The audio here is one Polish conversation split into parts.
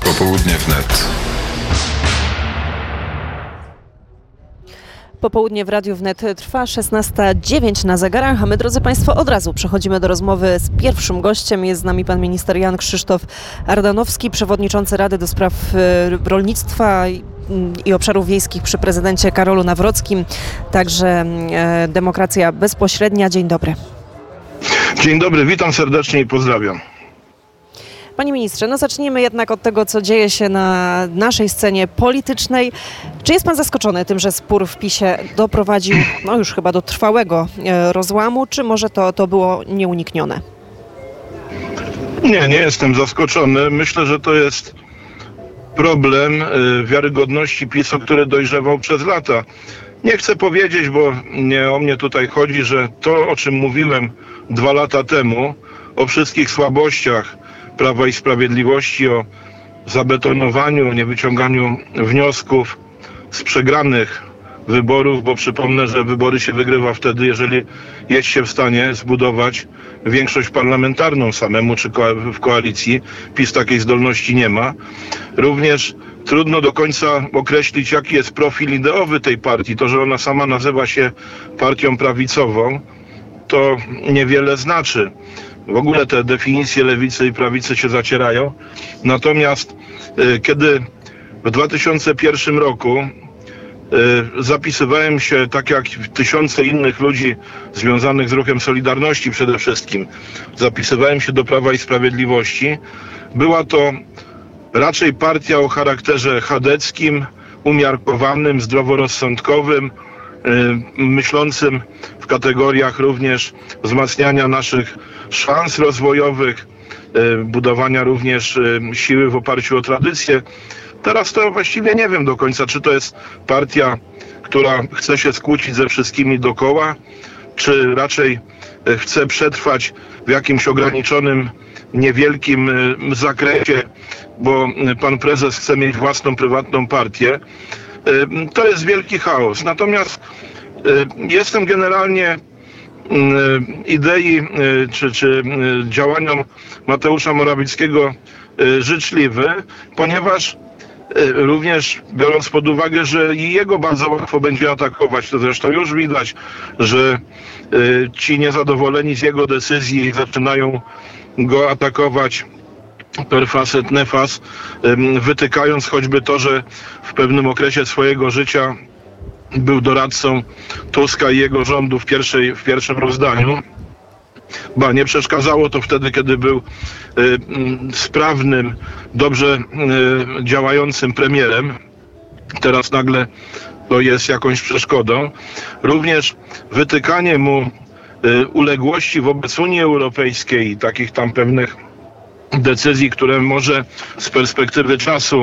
Popołudnie wnet. Popołudnie w Radiu Wnet trwa 16:09 na zegarach, a my, drodzy Państwo, od razu przechodzimy do rozmowy z pierwszym gościem. Jest z nami pan minister Jan Krzysztof Ardanowski, przewodniczący Rady do Spraw Rolnictwa i Obszarów Wiejskich przy prezydencie Karolu Nawrockim, także Demokracja Bezpośrednia. Dzień dobry. Dzień dobry, witam serdecznie i pozdrawiam. Panie ministrze, zacznijmy jednak od tego, co dzieje się na naszej scenie politycznej. Czy jest pan zaskoczony tym, że spór w PiS-ie doprowadził już chyba do trwałego rozłamu, czy może to było nieuniknione? Nie jestem zaskoczony. Myślę, że to jest problem wiarygodności PiS-u, który dojrzewał przez lata. Nie chcę powiedzieć, bo nie o mnie tutaj chodzi, że to, o czym mówiłem 2 lata temu, o wszystkich słabościach Prawa i Sprawiedliwości, o zabetonowaniu, niewyciąganiu wniosków z przegranych wyborów, bo przypomnę, że wybory się wygrywa wtedy, jeżeli jest się w stanie zbudować większość parlamentarną samemu czy w koalicji. PiS takiej zdolności nie ma. Również trudno do końca określić, jaki jest profil ideowy tej partii. To, że ona sama nazywa się partią prawicową, to niewiele znaczy. W ogóle te definicje lewicy i prawicy się zacierają. Natomiast kiedy w 2001 roku zapisywałem się, tak jak tysiące innych ludzi związanych z ruchem Solidarności przede wszystkim, zapisywałem się do Prawa i Sprawiedliwości, była to raczej partia o charakterze chadeckim, umiarkowanym, zdroworozsądkowym, myślącym w kategoriach również wzmacniania naszych szans rozwojowych, budowania również siły w oparciu o tradycję. Teraz to właściwie nie wiem do końca, czy to jest partia, która chce się skłócić ze wszystkimi dookoła, czy raczej chce przetrwać w jakimś ograniczonym, niewielkim zakresie, bo pan prezes chce mieć własną, prywatną partię. To jest wielki chaos. Natomiast jestem generalnie idei czy działaniom Mateusza Morawieckiego życzliwy, ponieważ również biorąc pod uwagę, że i jego bardzo łatwo będzie atakować, to zresztą już widać, że ci niezadowoleni z jego decyzji zaczynają go atakować per fas et nefas, wytykając choćby to, że w pewnym okresie swojego życia był doradcą Tuska i jego rządu w pierwszym rozdaniu. Nie przeszkadzało to wtedy, kiedy był sprawnym, dobrze działającym premierem. Teraz nagle to jest jakąś przeszkodą. Również wytykanie mu uległości wobec Unii Europejskiej i takich tam pewnych decyzji, które może z perspektywy czasu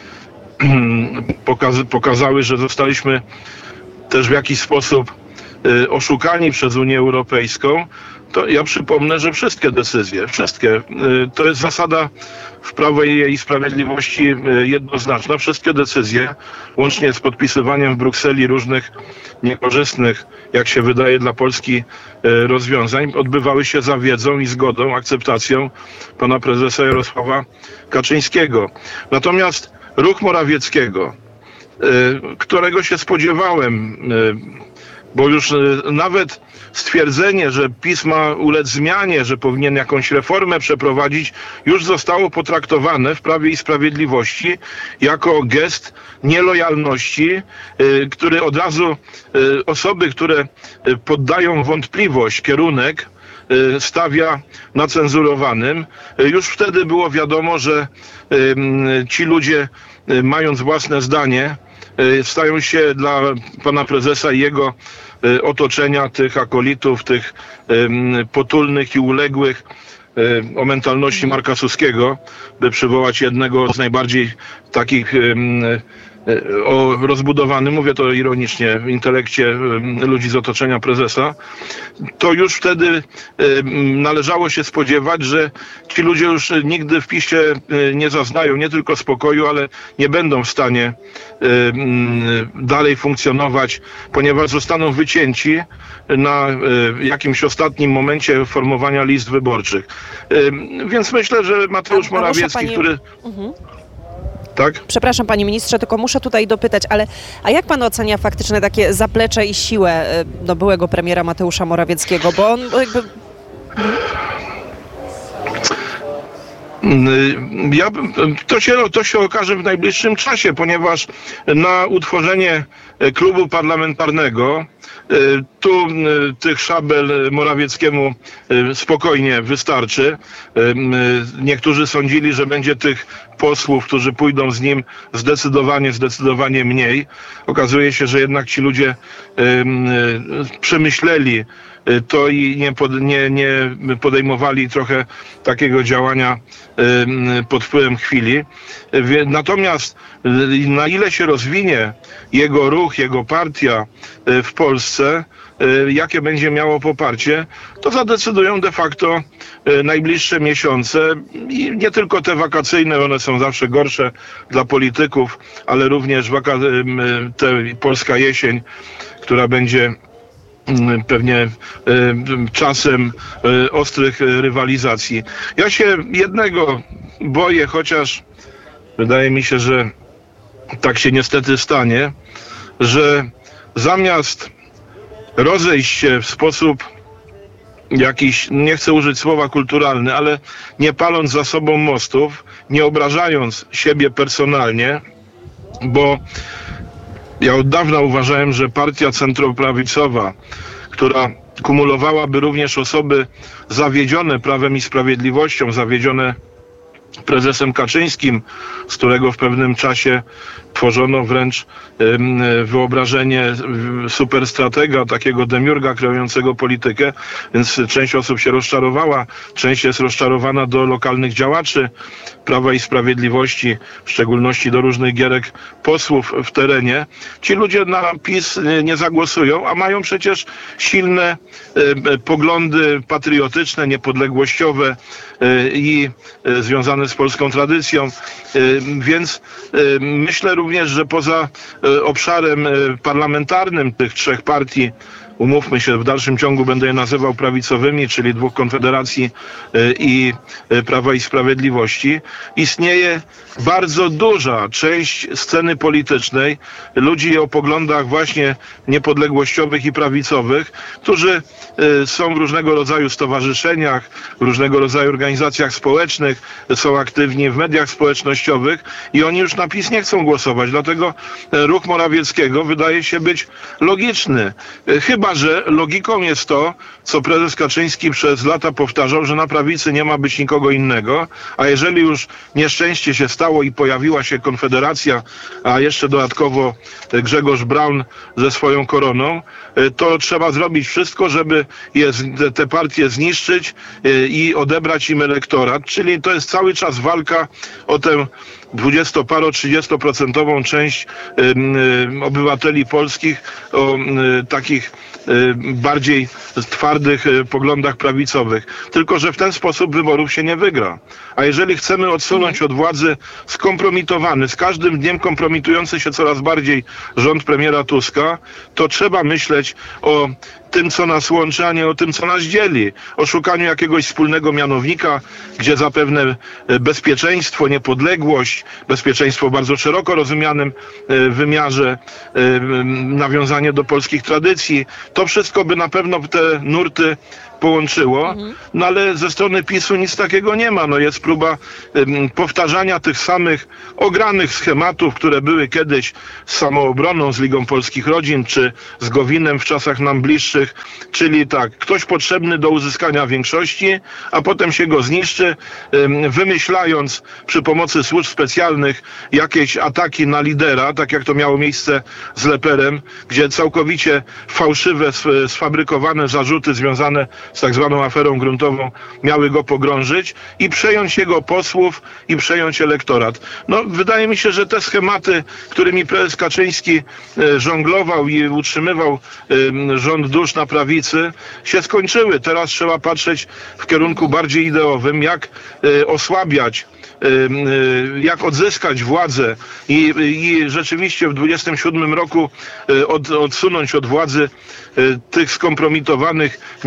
pokazały, że zostaliśmy też w jakiś sposób oszukani przez Unię Europejską, to ja przypomnę, że wszystkie decyzje, to jest zasada w Prawie i Sprawiedliwości jednoznaczna, wszystkie decyzje, łącznie z podpisywaniem w Brukseli różnych niekorzystnych, jak się wydaje, dla Polski rozwiązań, odbywały się za wiedzą i zgodą, akceptacją pana prezesa Jarosława Kaczyńskiego. Natomiast ruch Morawieckiego, którego się spodziewałem, bo już nawet stwierdzenie, że PiS ma ulec zmianie, że powinien jakąś reformę przeprowadzić, już zostało potraktowane w Prawie i Sprawiedliwości jako gest nielojalności, który od razu osoby, które poddają wątpliwość kierunek, stawia na cenzurowanym. Już wtedy było wiadomo, że ci ludzie, mając własne zdanie, stają się dla pana prezesa i jego otoczenia, tych akolitów, tych potulnych i uległych, o mentalności Marka Suskiego, by przywołać jednego z najbardziej takich o rozbudowanym, mówię to ironicznie, intelekcie ludzi z otoczenia prezesa, to już wtedy należało się spodziewać, że ci ludzie już nigdy w PiS-ie nie zaznają nie tylko spokoju, ale nie będą w stanie dalej funkcjonować, ponieważ zostaną wycięci na jakimś ostatnim momencie formowania list wyborczych. Więc myślę, że Mateusz Morawiecki, który... Tak? Przepraszam, panie ministrze, tylko muszę tutaj dopytać, a jak pan ocenia faktyczne takie zaplecze i siłę do byłego premiera Mateusza Morawieckiego, bo on jakby... To się okaże w najbliższym czasie, ponieważ na utworzenie klubu parlamentarnego tu tych szabel Morawieckiemu spokojnie wystarczy. Niektórzy sądzili, że będzie tych posłów, którzy pójdą z nim zdecydowanie mniej. Okazuje się, że jednak ci ludzie przemyśleli to i nie podejmowali trochę takiego działania pod wpływem chwili. Natomiast na ile się rozwinie jego ruch, jego partia w Polsce, jakie będzie miało poparcie, to zadecydują de facto najbliższe miesiące i nie tylko te wakacyjne, one są zawsze gorsze dla polityków, ale również polska jesień, która będzie pewnie czasem ostrych rywalizacji. Ja się jednego boję, chociaż wydaje mi się, że tak się niestety stanie, że zamiast rozejść się w sposób jakiś, nie chcę użyć słowa kulturalny, ale nie paląc za sobą mostów, nie obrażając siebie personalnie, bo ja od dawna uważałem, że partia centroprawicowa, która kumulowałaby również osoby zawiedzione Prawem i Sprawiedliwością, zawiedzione prezesem Kaczyńskim, z którego w pewnym czasie tworzono wręcz wyobrażenie superstratega, takiego demiurga kreującego politykę, więc część osób się rozczarowała, część jest rozczarowana do lokalnych działaczy Prawa i Sprawiedliwości, w szczególności do różnych gierek posłów w terenie. Ci ludzie na PiS nie zagłosują, a mają przecież silne poglądy patriotyczne, niepodległościowe i związane z polską tradycją, więc myślę również, że poza obszarem parlamentarnym tych trzech partii, umówmy się, w dalszym ciągu będę je nazywał prawicowymi, czyli dwóch Konfederacji i Prawa i Sprawiedliwości, istnieje bardzo duża część sceny politycznej, ludzi o poglądach właśnie niepodległościowych i prawicowych, którzy są w różnego rodzaju stowarzyszeniach, w różnego rodzaju organizacjach społecznych, są aktywni w mediach społecznościowych i oni już na PiS nie chcą głosować. Dlatego ruch Morawieckiego wydaje się być logiczny. Chyba że logiką jest to, co prezes Kaczyński przez lata powtarzał, że na prawicy nie ma być nikogo innego, a jeżeli już nieszczęście się stało i pojawiła się Konfederacja, a jeszcze dodatkowo Grzegorz Braun ze swoją koroną, to trzeba zrobić wszystko, żeby te partie zniszczyć i odebrać im elektorat, czyli to jest cały czas walka o tę 20-30% część obywateli polskich o takich bardziej twardych poglądach prawicowych. Tylko że w ten sposób wyborów się nie wygra. A jeżeli chcemy odsunąć od władzy skompromitowany, z każdym dniem kompromitujący się coraz bardziej rząd premiera Tuska, to trzeba myśleć o tym, co nas łączy, a nie o tym, co nas dzieli. O szukaniu jakiegoś wspólnego mianownika, gdzie zapewne bezpieczeństwo, niepodległość, bezpieczeństwo w bardzo szeroko rozumianym wymiarze, nawiązanie do polskich tradycji, to wszystko by na pewno te nurty połączyło, no ale ze strony PiS-u nic takiego nie ma. No jest próba powtarzania tych samych ogranych schematów, które były kiedyś z Samoobroną, z Ligą Polskich Rodzin, czy z Gowinem w czasach nam bliższych, czyli tak, ktoś potrzebny do uzyskania większości, a potem się go zniszczy, wymyślając przy pomocy służb specjalnych jakieś ataki na lidera, tak jak to miało miejsce z Leperem, gdzie całkowicie fałszywe, sfabrykowane zarzuty związane z tak zwaną aferą gruntową miały go pogrążyć i przejąć jego posłów i przejąć elektorat. No, wydaje mi się, że te schematy, którymi prezes Kaczyński żonglował i utrzymywał rząd dusz na prawicy, się skończyły. Teraz trzeba patrzeć w kierunku bardziej ideowym, jak osłabiać, jak odzyskać władzę i rzeczywiście w 27 roku odsunąć od władzy tych skompromitowanych, nieudaczników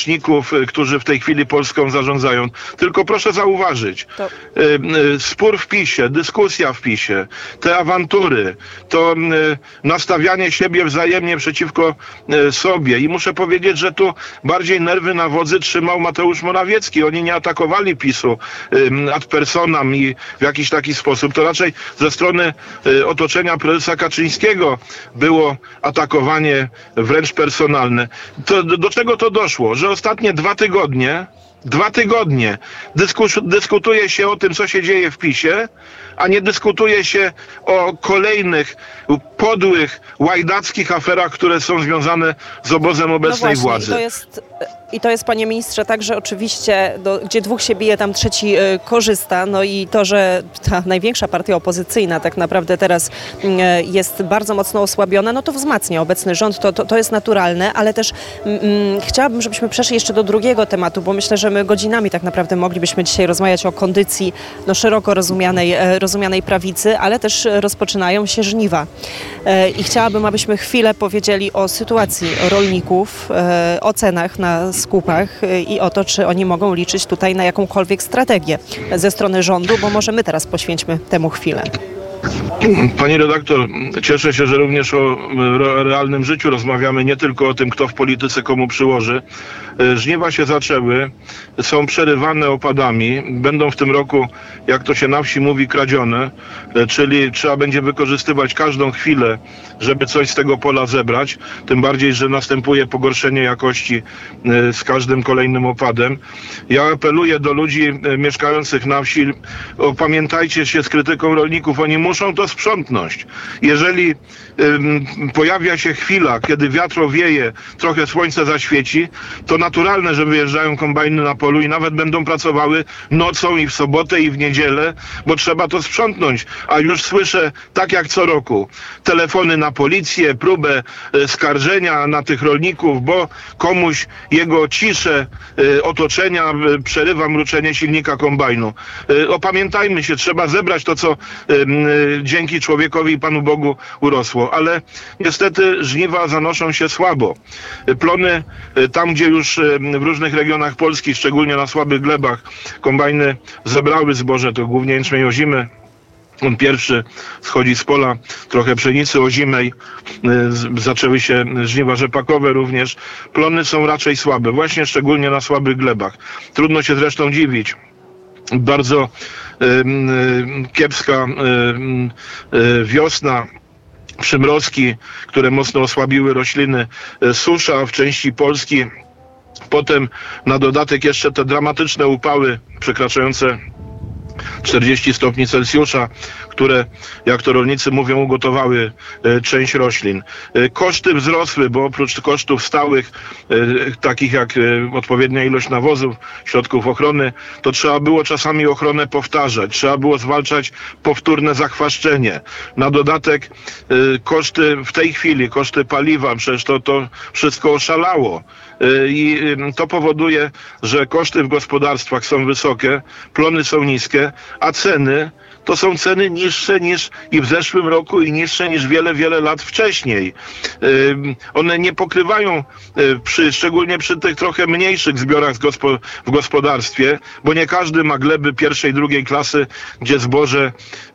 popleczników, którzy w tej chwili Polską zarządzają. Tylko proszę zauważyć, spór w PiS-ie, dyskusja w PiS-ie, te awantury, to nastawianie siebie wzajemnie przeciwko sobie. I muszę powiedzieć, że tu bardziej nerwy na wodzy trzymał Mateusz Morawiecki. Oni nie atakowali PiS-u ad personam i w jakiś taki sposób. To raczej ze strony otoczenia prezesa Kaczyńskiego było atakowanie wręcz personalne. Do czego to doszło? Że ostatnie 2 tygodnie dyskutuje się o tym, co się dzieje w PiS-ie, a nie dyskutuje się o kolejnych podłych, łajdackich aferach, które są związane z obozem obecnej władzy. To jest, panie ministrze, tak, że oczywiście, gdzie dwóch się bije, tam trzeci korzysta. No i to, że ta największa partia opozycyjna tak naprawdę teraz jest bardzo mocno osłabiona, no to wzmacnia obecny rząd, to jest naturalne, ale też chciałabym, żebyśmy przeszli jeszcze do drugiego tematu, bo myślę, że my godzinami tak naprawdę moglibyśmy dzisiaj rozmawiać o kondycji szeroko rozumianej prawicy, ale też rozpoczynają się żniwa. I chciałabym, abyśmy chwilę powiedzieli o sytuacji rolników, o cenach na skupach i o to, czy oni mogą liczyć tutaj na jakąkolwiek strategię ze strony rządu, bo może my teraz poświęćmy temu chwilę. Pani redaktor, cieszę się, że również o realnym życiu rozmawiamy, nie tylko o tym, kto w polityce komu przyłoży. Żniwa się zaczęły, są przerywane opadami, będą w tym roku, jak to się na wsi mówi, kradzione, czyli trzeba będzie wykorzystywać każdą chwilę, żeby coś z tego pola zebrać, tym bardziej, że następuje pogorszenie jakości z każdym kolejnym opadem. Ja apeluję do ludzi mieszkających na wsi, opamiętajcie się z krytyką rolników, oni muszą to sprzątnąć. Jeżeli pojawia się chwila, kiedy wiatr wieje, trochę słońce zaświeci, to naturalne, że wyjeżdżają kombajny na polu i nawet będą pracowały nocą i w sobotę i w niedzielę, bo trzeba to sprzątnąć. A już słyszę, tak jak co roku, telefony na policję, próbę skarżenia na tych rolników, bo komuś jego ciszę otoczenia przerywa mruczenie silnika kombajnu. Opamiętajmy się, trzeba zebrać to, co dzięki człowiekowi i Panu Bogu urosło, ale niestety żniwa zanoszą się słabo. Plony tam, gdzie już w różnych regionach Polski, szczególnie na słabych glebach, kombajny zebrały zboże, to głównie jęczmień ozimy. On pierwszy schodzi z pola, trochę pszenicy ozimej, zaczęły się żniwa rzepakowe również. Plony są raczej słabe, właśnie szczególnie na słabych glebach. Trudno się zresztą dziwić. Bardzo kiepska wiosna, przymrozki, które mocno osłabiły rośliny, susza w części Polski, potem na dodatek jeszcze te dramatyczne upały przekraczające 40 stopni Celsjusza, które, jak to rolnicy mówią, ugotowały część roślin. Koszty wzrosły, bo oprócz kosztów stałych, takich jak odpowiednia ilość nawozów, środków ochrony, to trzeba było czasami ochronę powtarzać, trzeba było zwalczać powtórne zachwaszczenie. Na dodatek koszty w tej chwili, koszty paliwa, przecież to wszystko oszalało. I to powoduje, że koszty w gospodarstwach są wysokie, plony są niskie, a ceny to są ceny niższe niż i w zeszłym roku i niższe niż wiele lat wcześniej. One nie pokrywają, szczególnie przy tych trochę mniejszych zbiorach w gospodarstwie, bo nie każdy ma gleby pierwszej, drugiej klasy, gdzie zboże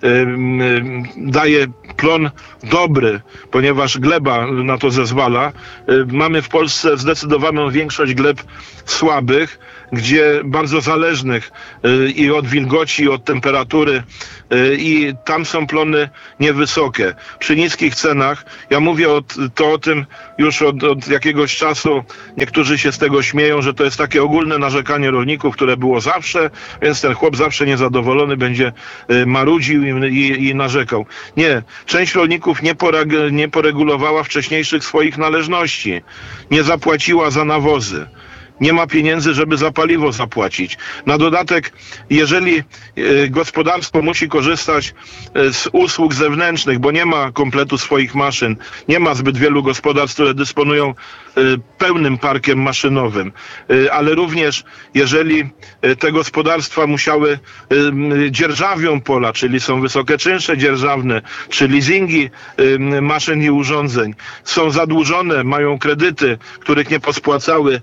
daje plon dobry, ponieważ gleba na to zezwala. Mamy w Polsce zdecydowaną większość gleb słabych, gdzie bardzo zależnych i od wilgoci, i od temperatury, i tam są plony niewysokie. Przy niskich cenach, ja mówię o tym już od jakiegoś czasu, niektórzy się z tego śmieją, że to jest takie ogólne narzekanie rolników, które było zawsze, więc ten chłop zawsze niezadowolony będzie marudził i narzekał. Nie, część rolników nie poregulowała wcześniejszych swoich należności, nie zapłaciła za nawozy. Nie ma pieniędzy, żeby za paliwo zapłacić. Na dodatek, jeżeli gospodarstwo musi korzystać z usług zewnętrznych, bo nie ma kompletu swoich maszyn, nie ma zbyt wielu gospodarstw, które dysponują pełnym parkiem maszynowym, ale również jeżeli te gospodarstwa musiały dzierżawią pola, czyli są wysokie czynsze dzierżawne, czy leasingi maszyn i urządzeń, są zadłużone, mają kredyty, których nie pospłacały,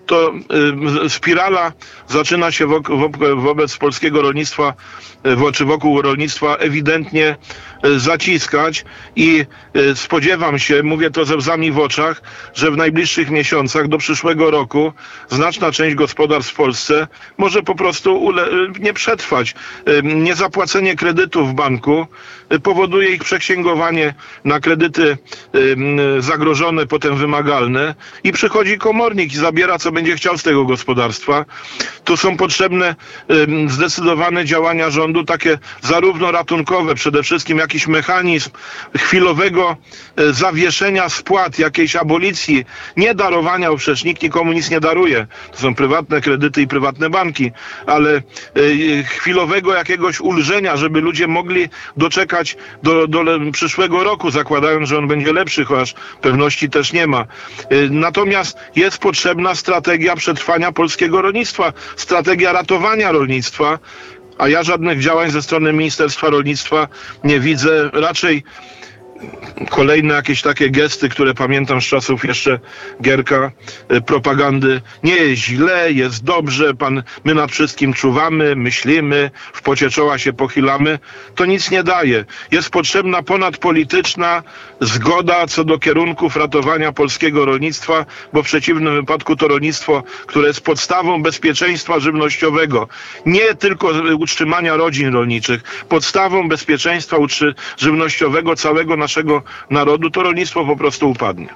to spirala zaczyna się wobec polskiego rolnictwa, czy wokół rolnictwa ewidentnie zaciskać i spodziewam się, mówię to ze łzami w oczach, że w najbliższych miesiącach do przyszłego roku znaczna część gospodarstw w Polsce może po prostu nie przetrwać. Niezapłacenie kredytów w banku powoduje ich przeksięgowanie na kredyty zagrożone, potem wymagalne i przychodzi komornik i zabiera, co będzie chciał z tego gospodarstwa. Tu są potrzebne zdecydowane działania rządu, takie zarówno ratunkowe, przede wszystkim jakiś mechanizm chwilowego zawieszenia spłat, jakiejś abolicji, nie darowania, bo przecież nikt nikomu nic nie daruje. To są prywatne kredyty i prywatne banki, ale chwilowego jakiegoś ulżenia, żeby ludzie mogli doczekać do przyszłego roku, zakładając, że on będzie lepszy, chociaż pewności też nie ma. Natomiast jest potrzebna strategia przetrwania polskiego rolnictwa, strategia ratowania rolnictwa, a ja żadnych działań ze strony Ministerstwa Rolnictwa nie widzę. Raczej kolejne jakieś takie gesty, które pamiętam z czasów jeszcze Gierka, propagandy. Nie jest źle, jest dobrze, my nad wszystkim czuwamy, myślimy, w pocie czoła się pochylamy. To nic nie daje. Jest potrzebna ponadpolityczna zgoda co do kierunków ratowania polskiego rolnictwa, bo w przeciwnym wypadku to rolnictwo, które jest podstawą bezpieczeństwa żywnościowego, nie tylko utrzymania rodzin rolniczych, podstawą bezpieczeństwa żywnościowego całego naszego narodu, to rolnictwo po prostu upadnie.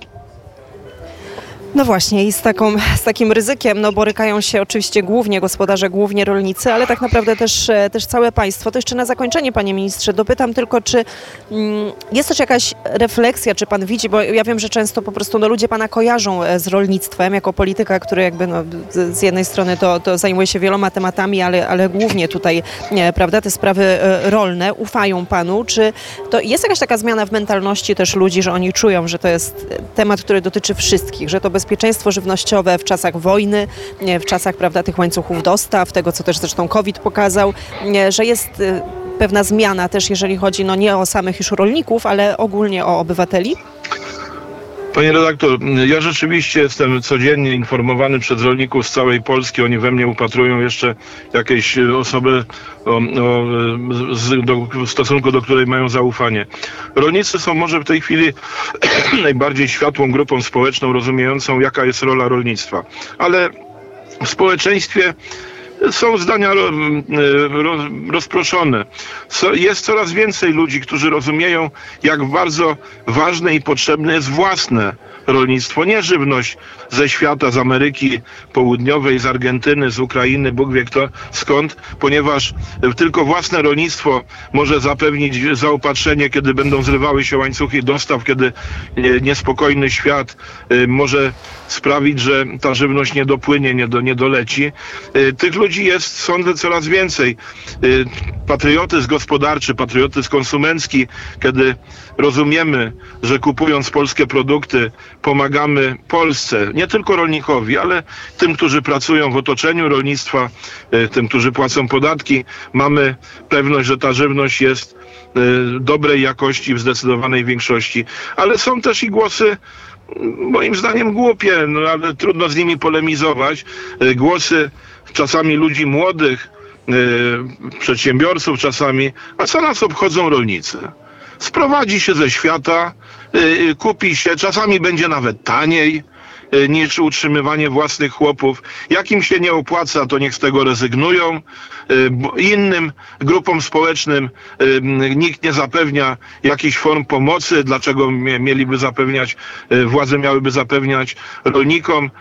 No właśnie i z takim ryzykiem borykają się oczywiście głównie gospodarze, głównie rolnicy, ale tak naprawdę też całe państwo. To jeszcze na zakończenie, panie ministrze, dopytam tylko, czy jest też jakaś refleksja, czy pan widzi, bo ja wiem, że często po prostu ludzie pana kojarzą z rolnictwem jako polityka, który jakby z jednej strony to zajmuje się wieloma tematami, ale głównie tutaj, prawda, te sprawy rolne ufają panu. Czy to jest jakaś taka zmiana w mentalności też ludzi, że oni czują, że to jest temat, który dotyczy wszystkich, że to bezpieczeństwo żywnościowe w czasach wojny, w czasach, prawda, tych łańcuchów dostaw, tego, co też zresztą COVID pokazał, że jest pewna zmiana też, jeżeli chodzi nie o samych już rolników, ale ogólnie o obywateli? Panie redaktor, ja rzeczywiście jestem codziennie informowany przez rolników z całej Polski. Oni we mnie upatrują jeszcze jakiejś osoby, w stosunku do której mają zaufanie. Rolnicy są może w tej chwili najbardziej światłą grupą społeczną rozumiejącą, jaka jest rola rolnictwa. Ale w społeczeństwie są zdania rozproszone. Jest coraz więcej ludzi, którzy rozumieją, jak bardzo ważne i potrzebne jest własne rolnictwo, nie żywność ze świata, z Ameryki Południowej, z Argentyny, z Ukrainy, Bóg wie kto skąd, ponieważ tylko własne rolnictwo może zapewnić zaopatrzenie, kiedy będą zrywały się łańcuchy dostaw, kiedy niespokojny świat może sprawić, że ta żywność nie dopłynie, nie doleci. Tych ludzi jest, sądzę, coraz więcej. Patriotyzm gospodarczy, patriotyzm konsumencki, kiedy rozumiemy, że kupując polskie produkty pomagamy Polsce, nie tylko rolnikowi, ale tym, którzy pracują w otoczeniu rolnictwa, tym, którzy płacą podatki. Mamy pewność, że ta żywność jest dobrej jakości w zdecydowanej większości. Ale są też i głosy, moim zdaniem głupie, ale trudno z nimi polemizować. Głosy czasami ludzi młodych, przedsiębiorców czasami, a co nas obchodzą rolnicy? Sprowadzi się ze świata, kupi się, czasami będzie nawet taniej niż utrzymywanie własnych chłopów. Jak im się nie opłaca, to niech z tego rezygnują. Innym grupom społecznym nikt nie zapewnia jakichś form pomocy. Dlaczego mieliby zapewniać, władze miałyby zapewniać rolnikom?